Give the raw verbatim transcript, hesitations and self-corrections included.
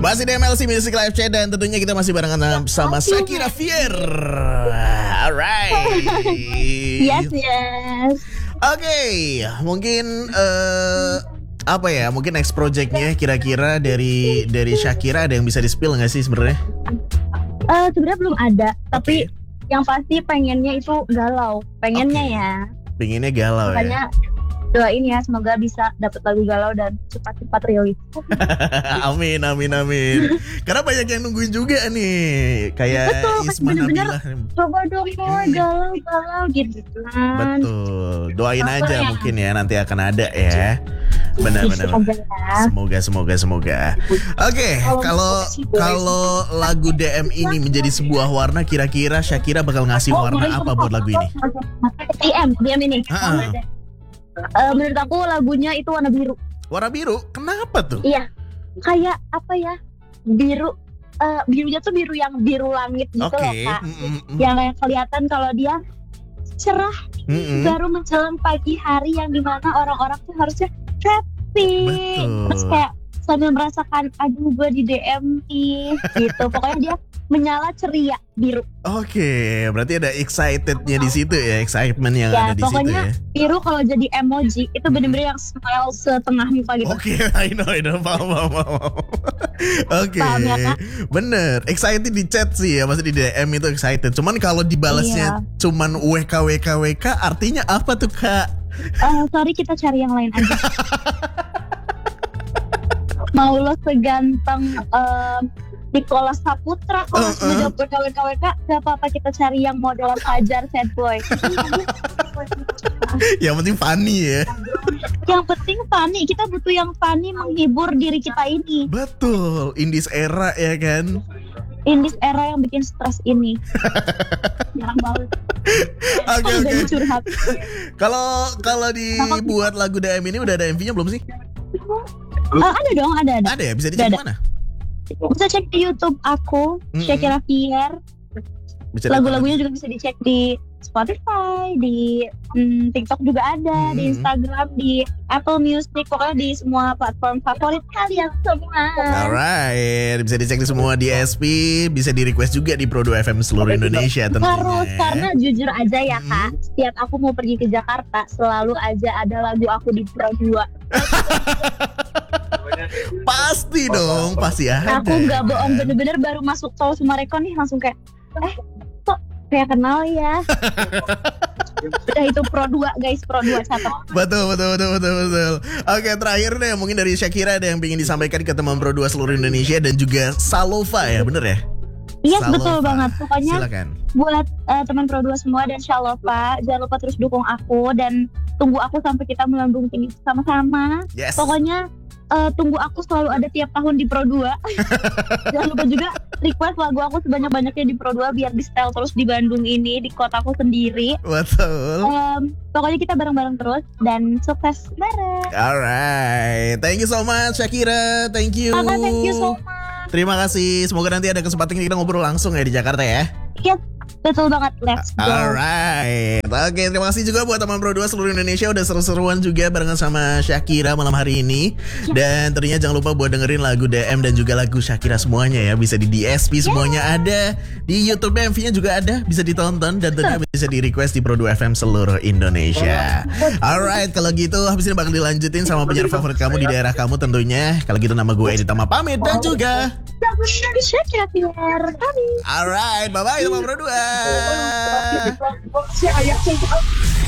Masih di M L C Music Live Chat dan tentunya kita masih barengan sama Shakira Fier. Alright. Yes, yes. Oke, okay, mungkin uh, apa ya? Mungkin next projectnya kira-kira dari dari Shakira ada yang bisa di-spill nggak sih sebenarnya? Uh, sebenarnya belum ada, tapi okay. yang pasti pengennya itu galau, pengennya okay. ya. Pengennya galau. Makanya, ya. Doain ya, semoga bisa dapat lagu galau dan cepat-cepat rilis. Amin, amin, amin. Karena banyak yang nungguin juga nih, kayak betul, Isma Nabila. Coba dong, hmm. galau, galau gitu kan. Betul, doain Betul, aja ya. Mungkin ya nanti akan ada ya. Benar-benar. Semoga, semoga, semoga. Oke, okay, kalau kalau lagu D M ini menjadi sebuah warna, kira-kira Shakira bakal ngasih warna apa buat lagu ini? D M, D M ini. Uh, menurut aku lagunya itu warna biru. Warna biru? Kenapa tuh? Iya, kayak apa ya? Biru, uh, birunya tuh biru yang biru langit gitu okay. loh kak. Mm-mm. Yang kelihatan kalau dia cerah. Mm-mm. Baru menjelang pagi hari yang dimana orang-orang tuh harusnya happy. Betul. Terus kayak sambil merasakan, aduh gue di D M nih gitu. Pokoknya dia menyala ceria biru. Oke, okay, berarti ada excitednya di situ ya, excitement yang ya, ada di situ ya. Pokoknya biru kalau jadi emoji itu bener-bener yang smile setengah muka gitu. Oke, okay, I know, I know, paham, paham, paham. Oke, okay. ya, bener, excited di chat sih ya, maksudnya di D M itu excited. Cuman kalau dibalasnya iya. cuman W K W K W K, artinya apa tuh kak? Uh, sorry, kita cari yang lain aja. Mau lo seganteng um, Nicholas Saputra kalau uh, uh. W K W K W K gak apa-apa, kita cari yang model Fajar sad boy. Yang penting funny ya. Yang penting funny, kita butuh yang funny menghibur diri kita ini. Betul, in this era ya kan. In this era yang bikin stres ini. Jarang banget. Oke oke. Kalau kalau dibuat lagu D M ini udah ada M V-nya belum sih? Uh, ada dong, ada ada. Ada ya, bisa dicek di mana? Bisa cek di YouTube aku, mm-hmm. Shakira Fier. Lagu-lagunya juga bisa dicek di Spotify, di mm, TikTok juga ada, mm-hmm. di Instagram, di Apple Music, pokoknya di semua platform favorit kalian semua. Alright, bisa dicek di semua di S P, bisa di request juga di Pro dua F M seluruh Indonesia tentunya. Harus, karena jujur aja ya kak, hmm. setiap aku mau pergi ke Jakarta selalu aja ada lagu aku di Pro dua. Pasti dong, pasti ada. Aku nggak bohong, bener-bener baru masuk tol Sumarekon nih langsung kayak, eh kok kayak kenal ya. Udah itu Pro dua guys, Pro dua catat. Betul, betul, betul, betul, betul. Oke, terakhir deh mungkin dari Shakira ada yang ingin disampaikan ke teman Pro dua seluruh Indonesia dan juga Salova ya, bener ya? Iya, yes, betul banget. Pokoknya silakan. Buat uh, teman Pro dua semua dan Salova, jangan lupa terus dukung aku dan tunggu aku sampai kita melambung tinggi sama-sama. Yes. Pokoknya uh, tunggu aku selalu ada tiap tahun di Pro dua. Jangan lupa juga request lagu aku sebanyak-banyaknya di Pro dua biar di style terus di Bandung ini, di kotaku sendiri. Betul. Um, pokoknya kita bareng-bareng terus dan sukses bareng. Alright, thank you so much Shakira, thank you. Maka thank you so much. Terima kasih, semoga nanti ada kesempatan kita ngobrol langsung ya di Jakarta ya. Iya. Betul banget, let's go. Alright, oke, terima kasih juga buat teman Pro dua seluruh Indonesia udah seru-seruan juga barengan sama Shakira malam hari ini. Dan tentunya jangan lupa buat dengerin lagu D M dan juga lagu Shakira semuanya ya. Bisa di D S P semuanya yeah. ada. Di YouTube M V-nya juga ada, bisa ditonton dan tentunya bisa di request di Pro dua F M seluruh Indonesia. Alright, kalau gitu habis ini bakal dilanjutin sama penyiar favorit kamu di daerah kamu tentunya. Kalau gitu nama gue Editama pamit dan juga Shakira Fier. Alright, bye-bye teman Pro dua. Si ayah